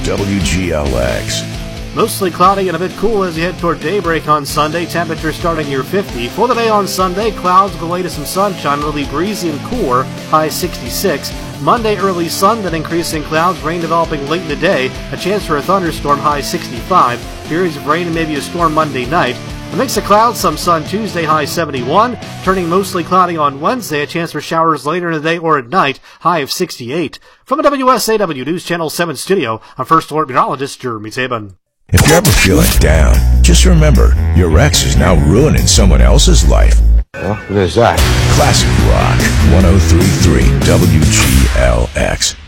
WGLX. Mostly cloudy and a bit cool as you head toward daybreak on Sunday. Temperature starting near 50. For the day on Sunday, clouds go away to some sunshine. It'll be breezy and cooler, high 66. Monday, early sun, then increasing clouds, rain developing late in the day. A chance for a thunderstorm, high 65. Periods of rain and maybe a storm Monday night. A mix of clouds, some sun Tuesday, high 71. Turning mostly cloudy on Wednesday, a chance for showers later in the day or at night, high of 68. From the WSAW News Channel 7 studio, I'm First Alert Meteorologist Jeremy Tabin. If you're ever feeling down, just remember, your ex is now ruining someone else's life. Well, what is that? Classic Rock 103.3 WGLX.